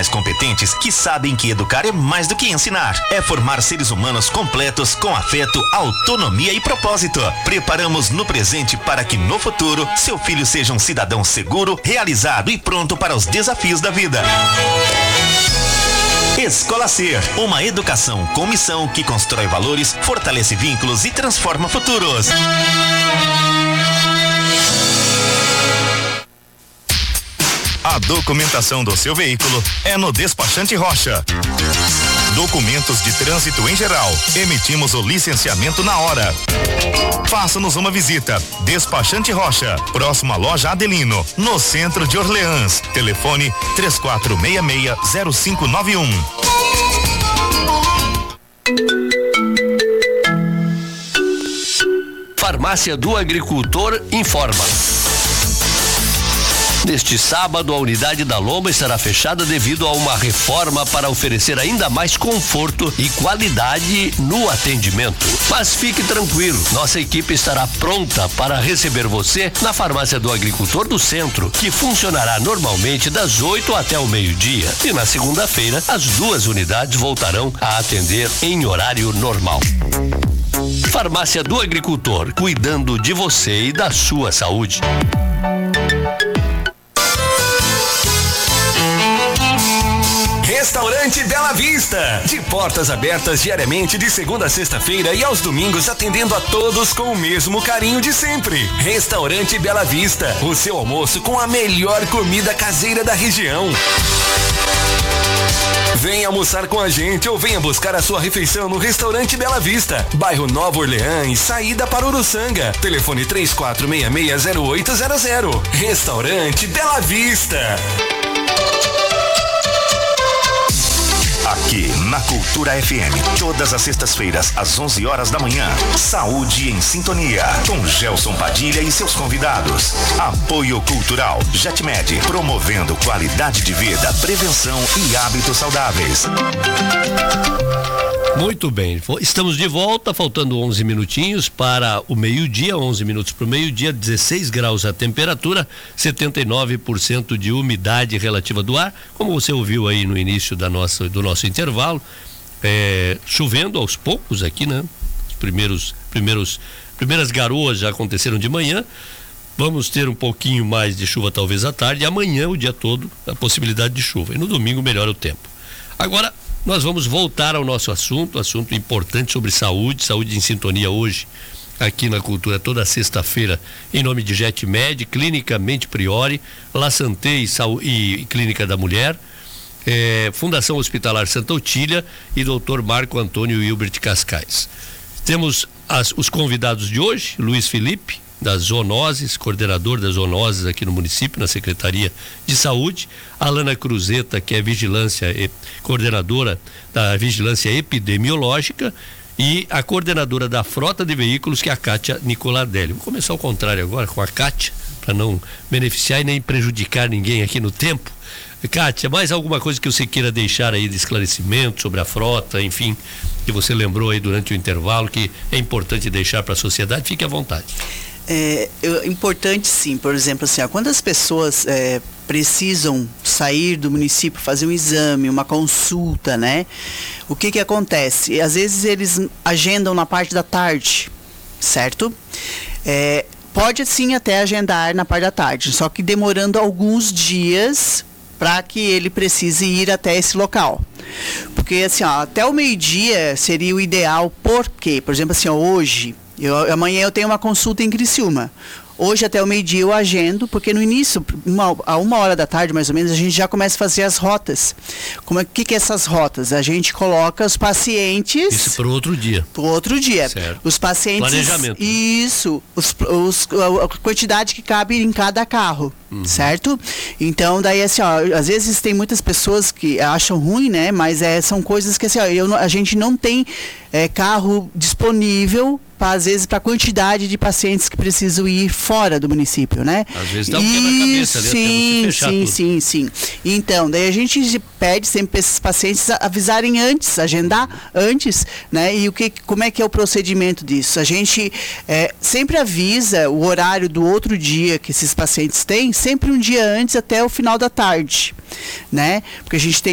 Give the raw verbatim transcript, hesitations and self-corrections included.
profissionais competentes que sabem que educar é mais do que ensinar. É formar seres humanos completos com afeto, autonomia e propósito. Preparamos no presente para que no futuro seu filho seja um cidadão seguro, realizado e pronto para os desafios da vida. Escola Ser, uma educação com missão que constrói valores, fortalece vínculos e transforma futuros. A documentação do seu veículo é no Despachante Rocha. Documentos de trânsito em geral. Emitimos o licenciamento na hora. Faça-nos uma visita. Despachante Rocha, próxima loja Adelino, no centro de Orleans. Telefone três quatro seis seis zero cinco nove um. Farmácia do Agricultor informa. Neste sábado, a unidade da Lomba estará fechada devido a uma reforma para oferecer ainda mais conforto e qualidade no atendimento. Mas fique tranquilo, nossa equipe estará pronta para receber você na Farmácia do Agricultor do Centro, que funcionará normalmente das oito até o meio-dia. E na segunda-feira, as duas unidades voltarão a atender em horário normal. Farmácia do Agricultor, cuidando de você e da sua saúde. Restaurante Bela Vista, de portas abertas diariamente de segunda a sexta-feira e aos domingos atendendo a todos com o mesmo carinho de sempre. Restaurante Bela Vista, o seu almoço com a melhor comida caseira da região. Venha almoçar com a gente ou venha buscar a sua refeição no Restaurante Bela Vista, bairro Nova Orleans, saída para Uruçanga. Telefone três quatro seis seis zero oito zero zero. Restaurante Bela Vista. Aqui na Cultura F M, todas as sextas-feiras, às onze horas da manhã. Saúde em Sintonia, com Gelson Padilha e seus convidados. Apoio Cultural JetMed, promovendo qualidade de vida, prevenção e hábitos saudáveis. Muito bem, estamos de volta, faltando onze minutinhos para o meio-dia, onze minutos para o meio-dia, dezesseis graus a temperatura, setenta e nove por cento de umidade relativa do ar, como você ouviu aí no início da nossa, do nosso intervalo, é, chovendo aos poucos aqui, né? Os primeiros, primeiros, primeiras garoas já aconteceram de manhã, vamos ter um pouquinho mais de chuva talvez à tarde, e amanhã o dia todo a possibilidade de chuva, e no domingo melhora o tempo. Agora, nós vamos voltar ao nosso assunto, assunto importante sobre saúde, saúde em sintonia hoje, aqui na Cultura, toda sexta-feira, em nome de JetMed, Clínica Mente Priori, La Santé e, e, e Clínica da Mulher, é, Fundação Hospitalar Santa Otília e doutor Marco Antônio Hilbert Cascais. Temos as, os convidados de hoje, Luiz Felipe, das zoonoses, coordenador das zoonoses aqui no município, na Secretaria de Saúde, Alana Cruzeta, que é vigilância, coordenadora da Vigilância Epidemiológica, e a coordenadora da Frota de Veículos, que é a Kátia Nicoladelli. Vou começar ao contrário agora com a Kátia, para não beneficiar e nem prejudicar ninguém aqui no tempo. Kátia, mais alguma coisa que você queira deixar aí de esclarecimento sobre a frota, enfim, que você lembrou aí durante o intervalo, que é importante deixar para a sociedade? Fique à vontade. É importante, sim. Por exemplo, assim, ó, quando as pessoas é, precisam sair do município, fazer um exame, uma consulta, né? O que que acontece? Às vezes eles agendam na parte da tarde, certo? É, pode sim até agendar na parte da tarde, só que demorando alguns dias para que ele precise ir até esse local. Porque assim, ó, até o meio-dia seria o ideal, porque, por exemplo, assim, ó, hoje, eu, amanhã eu tenho uma consulta em Criciúma. Hoje até o meio-dia eu agendo, porque no início, uma, a uma hora da tarde mais ou menos, a gente já começa a fazer as rotas. Como é que que é essas rotas? A gente coloca os pacientes... Isso para o outro dia. Para o outro dia. Certo. Os pacientes... Planejamento. Isso. Os, os, a quantidade que cabe em cada carro. Uhum. Certo? Então, daí assim, ó, às vezes tem muitas pessoas que acham ruim, né? Mas é, são coisas que assim, ó, eu, a gente não tem é, carro disponível pra, às vezes, para a quantidade de pacientes que precisam ir fora do município, né? Às vezes dá um quebra-cabeça ali, sim, até você fechar sim, tudo. sim, sim. Então, daí a gente pede sempre para esses pacientes avisarem antes, agendar antes, né? E o que, como é que é o procedimento disso? A gente é, sempre avisa o horário do outro dia que esses pacientes têm, sempre um dia antes até o final da tarde, né? Porque a gente tem